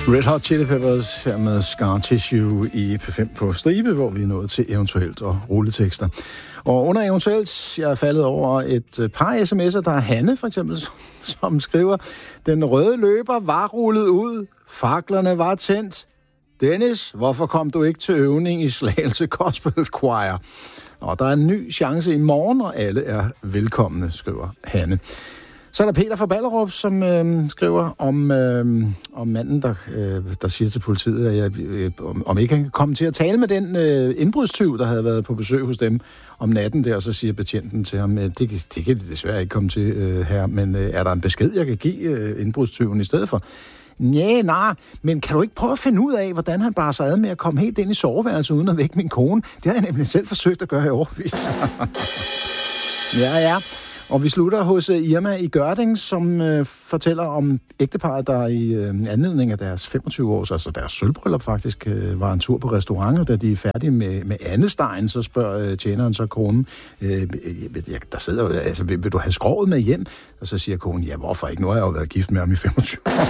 Red Hot Chili Peppers her med Scar Tissue i P5 på stribe, hvor vi er nået til eventuelt og rulletekster. Og under eventuelt, jeg er faldet over et par sms'er, der er Hanne for eksempel, som skriver, den røde løber var rullet ud, faklerne var tændt. Dennis, hvorfor kom du ikke til øvning i Slagelse Gospel Choir? Og der er en ny chance i morgen, og alle er velkomne, skriver Hanne. Så er der Peter fra Ballerup, som skriver om manden, der siger til politiet, at om ikke han kan komme til at tale med den indbrudstyv, der havde været på besøg hos dem om natten der, og så siger betjenten til ham, det kan de desværre ikke komme til her, men er der en besked, jeg kan give indbrudstyven i stedet for? Nej, men kan du ikke prøve at finde ud af, hvordan han bare så ad med at komme helt ind i soveværelset uden at vække min kone? Det har jeg nemlig selv forsøgt at gøre i årevis. Ja. Og vi slutter hos Irma i Gørding, som fortæller om ægteparret, der i anledning af deres 25 års, altså deres sølvbryllup faktisk, var en tur på restaurant, og da de er færdige med andestegen, så spørger tjeneren så konen, der sidder jo, altså, vil du have skroget med hjem? Og så siger konen, ja, hvorfor ikke? Nu har jeg jo været gift med ham i 25 år.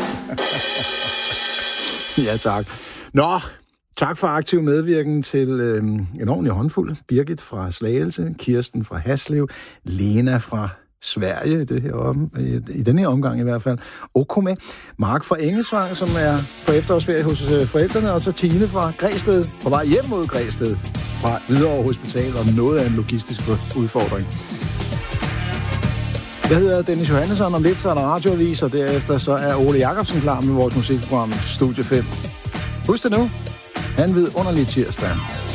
Ja, tak. Nå, tak for aktiv medvirken til en ordentlig håndfuld. Birgit fra Slagelse, Kirsten fra Haslev, Lena fra Sverige i den her omgang i hvert fald, Okome, Mark fra Engesvang, som er på efterårsferie hos forældrene, og så Tine fra Græsted, på vej hjem mod Græsted fra Hvidovre Hospital, om noget af en logistisk udfordring. Jeg hedder Dennis Johannesson, om lidt så er der radioavis, og derefter så er Ole Jacobsen klar med vores musikprogram Studie 5. Husk det nu. Han ved underlig tirsdag.